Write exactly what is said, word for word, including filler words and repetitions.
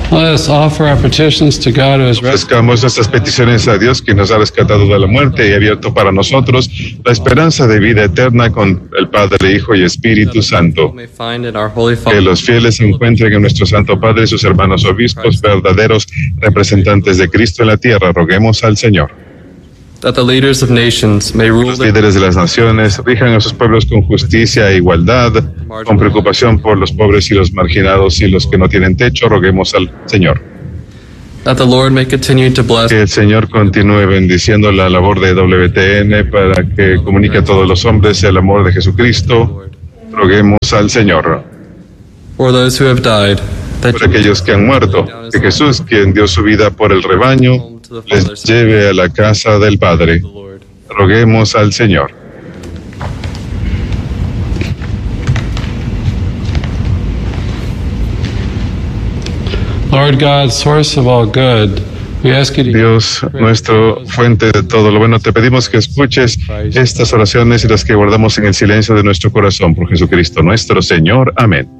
Let us offer our petitions to God who has rescued Ofrezcamos nuestras peticiones a Dios, que nos ha rescatado de la muerte y abierto para nosotros la esperanza de vida eterna con el Padre, Hijo y Espíritu Santo. may find in our Holy Que Father. los fieles encuentren en nuestro Santo Padre y sus hermanos obispos, verdaderos representantes de Cristo en la tierra. Roguemos al Señor. That the leaders of nations may rule Los their líderes de las naciones rijan a sus pueblos con justicia e igualdad, con preocupación por los pobres y los marginados y los que no tienen techo. Roguemos al Señor. that the Lord may continue to bless Que el Señor continúe bendiciendo la labor de W T N para que comunique a todos los hombres el amor de Jesucristo. Roguemos al Señor. for those who have died, that Por aquellos que han muerto, que Jesús, quien dio su vida por el rebaño, les lleve a la casa del Padre. the Lord. Roguemos al Señor. Lord God, source of all good, we ask you to Dios, nuestro fuente de todo lo bueno, te pedimos que escuches estas oraciones y las que guardamos en el silencio de nuestro corazón por Jesucristo nuestro Señor. Amén.